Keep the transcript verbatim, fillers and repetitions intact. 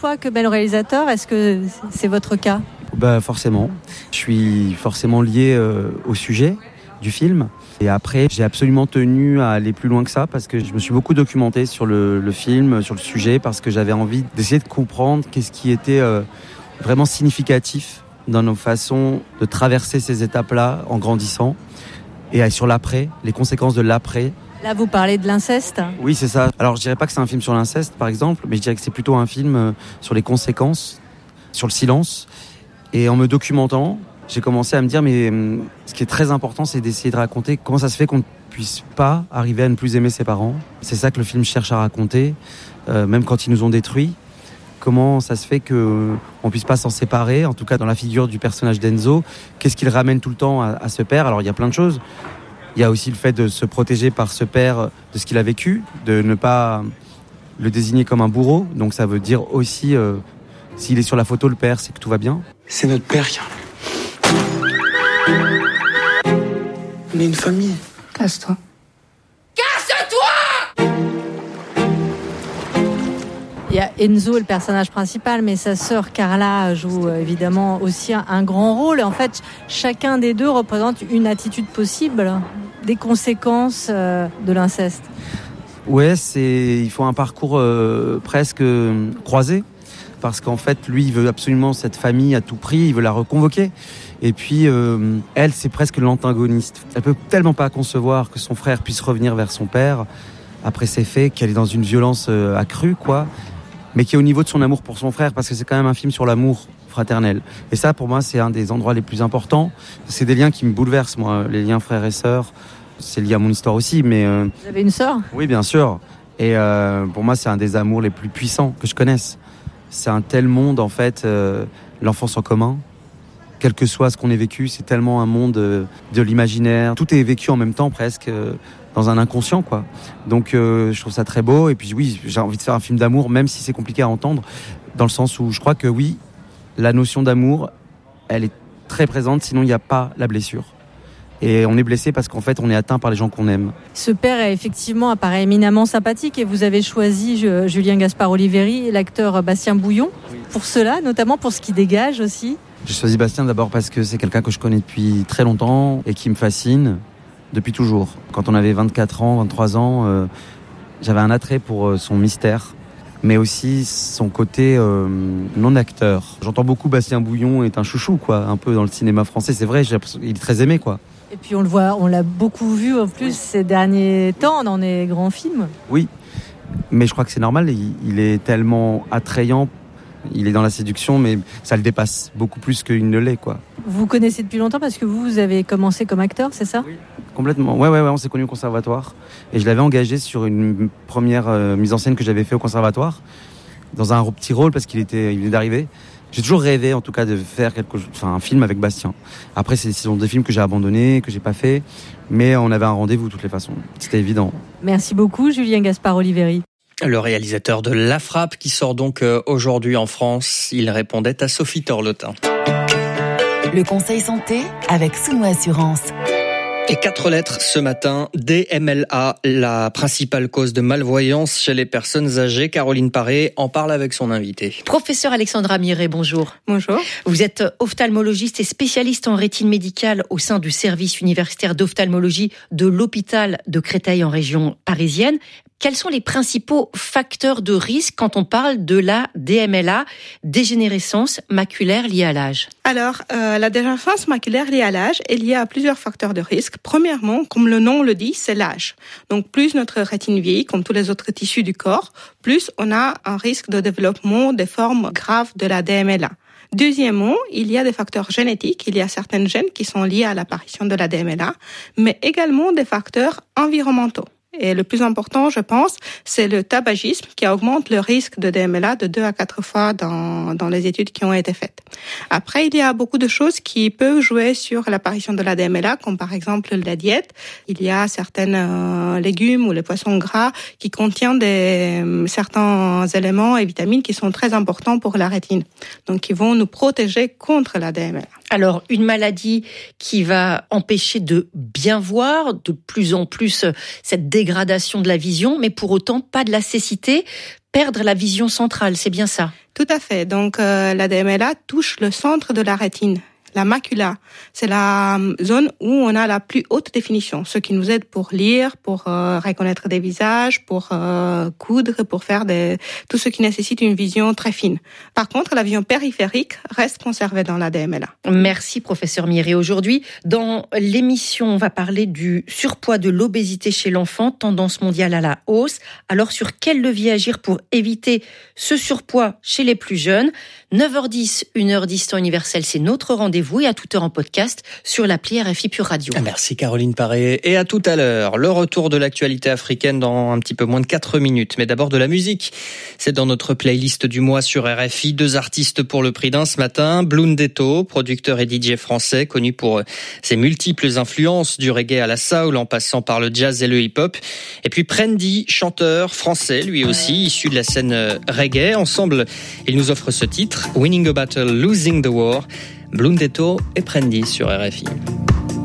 choix que met le réalisateur. Est-ce que c'est votre cas ? Bah forcément. Je suis forcément lié euh, au sujet du film. Et après, j'ai absolument tenu à aller plus loin que ça parce que je me suis beaucoup documenté sur le, le film, sur le sujet, parce que j'avais envie d'essayer de comprendre qu'est-ce qui était euh, vraiment significatif dans nos façons de traverser ces étapes-là en grandissant. Et sur l'après, les conséquences de l'après. Là, vous parlez de l'inceste ? Oui, c'est ça. Alors, je dirais pas que c'est un film sur l'inceste, par exemple, mais je dirais que c'est plutôt un film sur les conséquences, sur le silence. Et en me documentant, j'ai commencé à me dire, mais ce qui est très important, c'est d'essayer de raconter comment ça se fait qu'on ne puisse pas arriver à ne plus aimer ses parents. C'est ça que le film cherche à raconter, euh, même quand ils nous ont détruits. Comment ça se fait qu'on ne puisse pas s'en séparer, en tout cas dans la figure du personnage d'Enzo. Qu'est-ce qu'il ramène tout le temps à, à ce père ? Alors il y a plein de choses. Il y a aussi le fait de se protéger par ce père de ce qu'il a vécu, de ne pas le désigner comme un bourreau. Donc ça veut dire aussi, euh, s'il est sur la photo, le père, c'est que tout va bien. C'est notre père, Karl. On est une famille. Casse-toi. Il y a Enzo, le personnage principal, mais sa sœur Carla joue évidemment aussi un grand rôle. Et en fait, chacun des deux représente une attitude possible des conséquences de l'inceste. Ouais, c'est, il faut un parcours euh, presque croisé. Parce qu'en fait, lui, il veut absolument cette famille à tout prix, il veut la reconvoquer. Et puis, euh, elle, c'est presque l'antagoniste. Elle peut tellement pas concevoir que son frère puisse revenir vers son père après ces faits, qu'elle est dans une violence euh, accrue, quoi. Mais qui est au niveau de son amour pour son frère, parce que c'est quand même un film sur l'amour fraternel. Et ça, pour moi, c'est un des endroits les plus importants. C'est des liens qui me bouleversent, moi, les liens frères et sœurs. C'est lié à mon histoire aussi, mais... Euh... Vous avez une sœur ? Oui, bien sûr. Et euh, pour moi, c'est un des amours les plus puissants que je connaisse. C'est un tel monde, en fait, euh, l'enfance en commun. Quel que soit ce qu'on ait vécu, c'est tellement un monde euh, de l'imaginaire. Tout est vécu en même temps, presque... Euh, dans un inconscient, quoi. Donc euh, je trouve ça très beau, et puis oui, j'ai envie de faire un film d'amour, même si c'est compliqué à entendre, dans le sens où je crois que oui, la notion d'amour, elle est très présente, sinon il n'y a pas la blessure. Et on est blessé parce qu'en fait, on est atteint par les gens qu'on aime. Ce père, est effectivement, apparaît éminemment sympathique, et vous avez choisi Julien Gaspard-Oliveri et l'acteur Bastien Bouillon, oui. Pour cela, notamment pour ce qu'il dégage aussi. J'ai choisi Bastien d'abord parce que c'est quelqu'un que je connais depuis très longtemps et qui me fascine. Depuis toujours. Quand on avait vingt-quatre ans, vingt-trois ans, euh, j'avais un attrait pour euh, son mystère, mais aussi son côté euh, non-acteur. J'entends beaucoup Bastien Bouillon est un chouchou, quoi, un peu dans le cinéma français. C'est vrai, j'ai il est très aimé, quoi. Et puis on le voit, on l'a beaucoup vu en plus ces derniers temps dans les grands films. Oui, mais je crois que c'est normal. Il, il est tellement attrayant. Il est dans la séduction, mais ça le dépasse beaucoup plus qu'il ne l'est, quoi. Vous connaissez depuis longtemps parce que vous, vous avez commencé comme acteur, c'est ça ? Oui, complètement. Ouais, ouais, ouais, on s'est connus au conservatoire. Et je l'avais engagé sur une première euh, mise en scène que j'avais fait au conservatoire, dans un petit rôle parce qu'il était, il venait d'arriver. J'ai toujours rêvé, en tout cas, de faire quelque chose, enfin, un film avec Bastien. Après, ce sont des films que j'ai abandonnés, que j'ai pas fait, mais on avait un rendez-vous de toutes les façons. C'était évident. Merci beaucoup, Julien Gaspard-Oliveri. Le réalisateur de La Frappe qui sort donc aujourd'hui en France, il répondait à Sophie Torlotin. Le conseil santé avec Souno Assurance. Et quatre lettres ce matin, D M L A, la principale cause de malvoyance chez les personnes âgées. Caroline Paré en parle avec son invité. Professeur Alexandra Miret, bonjour. Bonjour. Vous êtes ophtalmologiste et spécialiste en rétine médicale au sein du service universitaire d'ophtalmologie de l'hôpital de Créteil en région parisienne. Quels sont les principaux facteurs de risque quand on parle de la D M L A, dégénérescence maculaire liée à l'âge ? Alors, euh, la dégénérescence maculaire liée à l'âge est liée à plusieurs facteurs de risque. Premièrement, comme le nom le dit, c'est l'âge. Donc, plus notre rétine vieillit, comme tous les autres tissus du corps, plus on a un risque de développement des formes graves de la D M L A. Deuxièmement, il y a des facteurs génétiques. Il y a certains gènes qui sont liés à l'apparition de la D M L A, mais également des facteurs environnementaux. Et le plus important, je pense, c'est le tabagisme qui augmente le risque de D M L A de deux à quatre fois dans, dans les études qui ont été faites. Après, il y a beaucoup de choses qui peuvent jouer sur l'apparition de la D M L A, comme par exemple la diète. Il y a certains euh, légumes ou les poissons gras qui contiennent des, certains éléments et vitamines qui sont très importants pour la rétine. Donc, qui vont nous protéger contre la D M L A. Alors, une maladie qui va empêcher de bien voir, de plus en plus cette dégradation de la vision, mais pour autant pas de la cécité, perdre la vision centrale, c'est bien ça? Tout à fait. Donc, euh, la D M L A touche le centre de la rétine. La macula, c'est la zone où on a la plus haute définition, ce qui nous aide pour lire, pour euh, reconnaître des visages, pour euh, coudre, pour faire des, tout ce qui nécessite une vision très fine. Par contre, la vision périphérique reste conservée dans la D M L A. Merci, professeur Miré. Aujourd'hui, dans l'émission, on va parler du surpoids, de l'obésité chez l'enfant, tendance mondiale à la hausse. Alors, sur quel levier agir pour éviter ce surpoids chez les plus jeunes? neuf heures dix, une heure dix temps universel, c'est notre rendez-vous et à toute heure en podcast sur l'appli R F I Pure Radio. Merci Caroline Paré et à tout à l'heure. Le retour de l'actualité africaine dans un petit peu moins de quatre minutes. Mais d'abord de la musique. C'est dans notre playlist du mois sur R F I. Deux artistes pour le prix d'un ce matin. Blundetto, producteur et D J français, connu pour ses multiples influences du reggae à la soul en passant par le jazz et le hip-hop. Et puis Prendy, chanteur français, lui aussi, issu de la scène reggae. Ensemble, il nous offre ce titre. Winning a Battle, Losing the War, Blundetto et Prendy sur R F I.